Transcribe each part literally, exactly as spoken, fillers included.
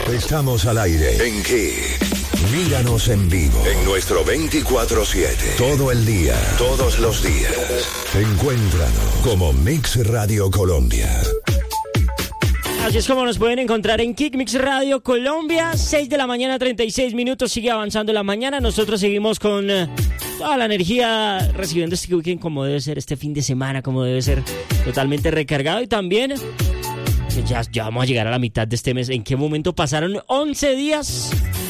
Estamos al aire en Kick. Míranos en vivo en nuestro veinticuatro siete. Todo el día, todos los días. Encuéntranos como Mix Radio Colombia. Así es como nos pueden encontrar en Kick Mix Radio Colombia. seis de la mañana, treinta y seis minutos. Sigue avanzando la mañana. Nosotros seguimos con uh, toda la energía, recibiendo este weekend como debe ser, este fin de semana como debe ser, totalmente recargado. Y también ya, ya vamos a llegar a la mitad de este mes. ¿En qué momento pasaron once días?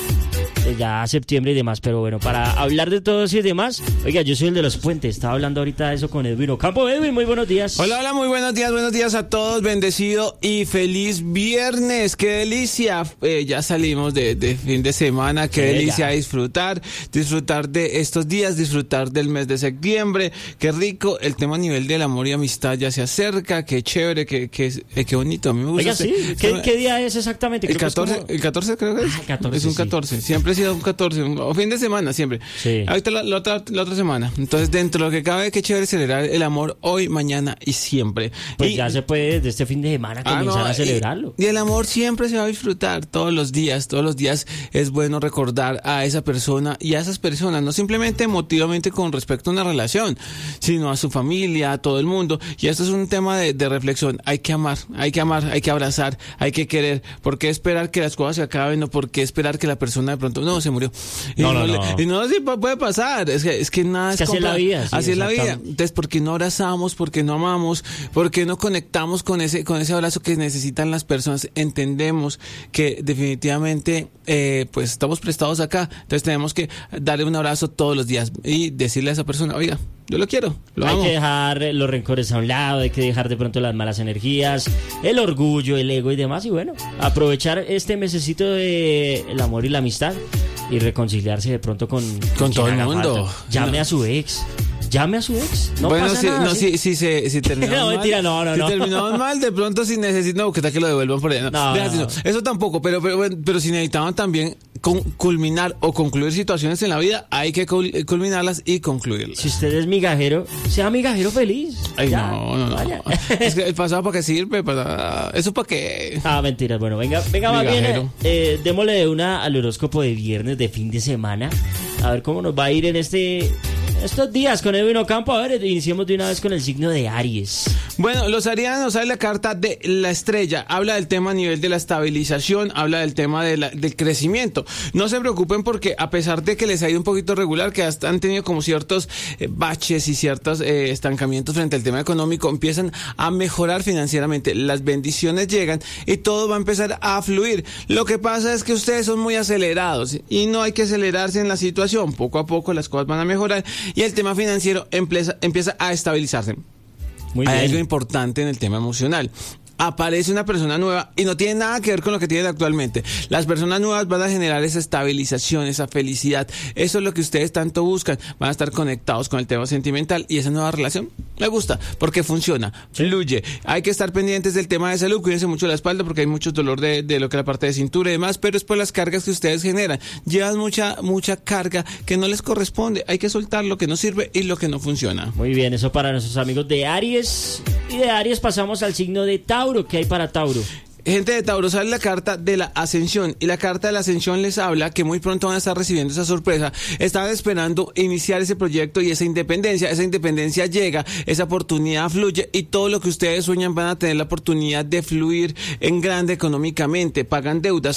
Ya septiembre y demás, pero bueno, para hablar de todo eso y demás, oiga, yo soy el de los puentes, estaba hablando ahorita de eso con Edwin Ocampo. Edwin, muy buenos días. Hola, hola, muy buenos días, buenos días a todos, bendecido y feliz viernes, qué delicia, eh, ya salimos de, de fin de semana, qué sí, delicia ya. disfrutar, disfrutar de estos días, disfrutar del mes de septiembre, qué rico, el tema a nivel del amor y amistad ya se acerca, qué chévere, qué, qué, eh, qué bonito, a mí me gusta. Oiga, sí, ¿Qué, este, ¿qué día es exactamente? El catorce, como... el catorce creo que es, ah, catorce, es un catorce, sí. Siempre ha sido un catorce, o fin de semana siempre. Sí. Ahorita la, la, otra, la otra semana. Entonces, dentro de lo que cabe, qué chévere celebrar el amor hoy, mañana y siempre. Pues y, ya se puede desde este fin de semana comenzar ah, no, a celebrarlo. Y, y el amor siempre se va a disfrutar todos los días. Todos los días es bueno recordar a esa persona y a esas personas, no simplemente emotivamente con respecto a una relación, sino a su familia, a todo el mundo. Y esto es un tema de, de reflexión. Hay que amar, hay que amar, hay que abrazar, hay que querer. ¿Por qué esperar que las cosas se acaben o por qué esperar que la persona de pronto no se murió? Y no, no, no, no. Y no, sí puede pasar. Es que, es que nada es, es que así es la vida. Sí, así es la vida. Entonces, ¿por qué no abrazamos? ¿Por qué no amamos? ¿Por qué no conectamos con ese, con ese abrazo que necesitan las personas? Entendemos que definitivamente, eh, pues estamos prestados acá. Entonces, tenemos que darle un abrazo todos los días y decirle a esa persona, oiga, yo lo quiero, lo hay amo. que dejar los rencores a un lado, hay que dejar de pronto las malas energías, el orgullo, el ego y demás. Y bueno, aprovechar este mesecito de el amor y la amistad y reconciliarse de pronto con, con todo el mundo. Falta. Llame no. a su ex. Llame a su ex. No bueno, pasa si, nada. No, si, si, si, si terminamos no, mal. Mentira, no, no, si no. terminamos mal, de pronto si necesitan, no, que tal que lo devuelvan por allá. No, no, no. Eso tampoco, pero, pero, pero si necesitaban también con, culminar o concluir situaciones en la vida, hay que cul, culminarlas y concluirlas. Si usted es migajero, sea migajero feliz. Ay, ya, no, no, no. Vaya. Es que el pasado para qué sirve, para eso para qué. Ah, mentiras. Bueno, venga, venga más bien, eh, démosle de una al horóscopo de viernes de fin de semana. A ver cómo nos va a ir en este... estos días con Edwin Ocampo. A ver, iniciemos de una vez con el signo de Aries. Bueno, los arianos, sale la carta de la estrella. Habla del tema a nivel de la estabilización, habla del tema de la, del crecimiento. No se preocupen porque a pesar de que les ha ido un poquito regular, que hasta han tenido como ciertos eh, baches y ciertos eh, estancamientos frente al tema económico, empiezan a mejorar financieramente. Las bendiciones llegan y todo va a empezar a fluir. Lo que pasa es que ustedes son muy acelerados y no hay que acelerarse en la situación. Poco a poco las cosas van a mejorar y el tema financiero empieza, empieza a estabilizarse. Muy bien. Hay algo importante en el tema emocional. Aparece una persona nueva y no tiene nada que ver con lo que tienen actualmente. Las personas nuevas van a generar esa estabilización, esa felicidad. Eso es lo que ustedes tanto buscan. Van a estar conectados con el tema sentimental y esa nueva relación me gusta porque funciona, fluye. Hay que estar pendientes del tema de salud. Cuídense mucho la espalda porque hay mucho dolor de, de lo que es la parte de cintura y demás, pero es por las cargas que ustedes generan. Llevan mucha, mucha carga que no les corresponde. Hay que soltar lo que no sirve y lo que no funciona. Muy bien, eso para nuestros amigos de Aries. Y de Aries pasamos al signo de Tauro. ¿Qué hay para Tauro? Gente de Tauro, sale la carta de la ascensión y la carta de la ascensión les habla que muy pronto van a estar recibiendo esa sorpresa. Estaban esperando iniciar ese proyecto y esa independencia, esa independencia llega, esa oportunidad fluye y todo lo que ustedes sueñan van a tener la oportunidad de fluir en grande económicamente, pagan deudas,